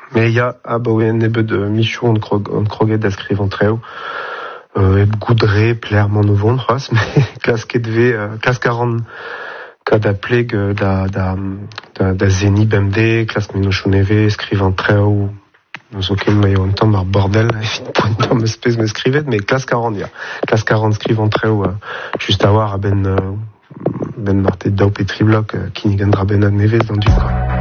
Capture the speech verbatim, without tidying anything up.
Mais il y a, ah bah oui, un ebe de Michou, on croguait d'escrivant très haut. Euh, goudré, plaire mon nouveau, mais casque de euh, casque quarante, kad a pleg da, da, da, da zeni bemde, classe menochoneve, escrivant très haut. Nous sommes mais en temps mar bordel, point de espèce me scrivet, mais classe quarante, ya. Classe quarante scrivant très haut, euh, juste à voir à ben, euh, ben marté d'aup et tribloc, euh, qui n'y gagnera ben à neves dans du coin.